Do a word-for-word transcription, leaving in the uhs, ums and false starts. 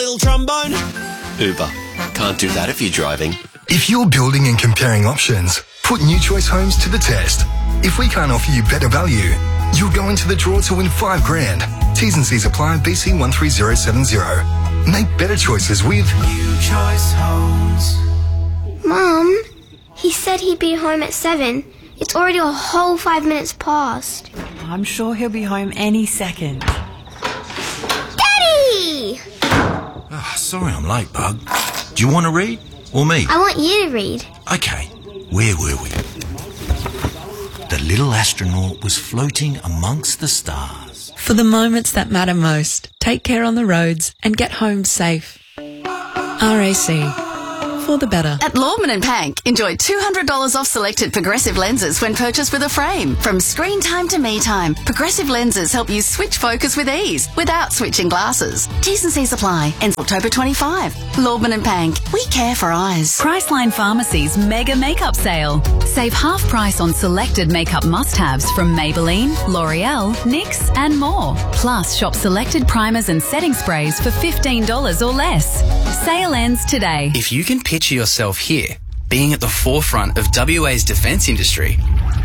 little trombone? Uber. Can't do that if you're driving. If you're building and comparing options, put New Choice Homes to the test. If we can't offer you better value, you'll go into the draw to win five grand. T's and C's apply. B C one three zero seven zero. Make better choices with New Choice Homes. Mum, he said he'd be home at seven. It's already a whole five minutes past. I'm sure he'll be home any second. Daddy! Oh, sorry I'm late, Bug. Do you want to read? Or me? I want you to read. Okay, where were we? The little astronaut was floating amongst the stars. For the moments that matter most, take care on the roads and get home safe. R A C. For the better. At Lordman and Pank, enjoy two hundred dollars off selected Progressive lenses when purchased with a frame. From screen time to me time, Progressive lenses help you switch focus with ease without switching glasses. T's and C's apply. Ends October twenty-fifth. Lordman and Pank. We care for eyes. Priceline Pharmacy's mega makeup sale. Save half price on selected makeup must-haves from Maybelline, L'Oreal, NYX and more. Plus, shop selected primers and setting sprays for fifteen dollars or less. Sale ends today. If you can picture yourself here, being at the forefront of W A's defence industry,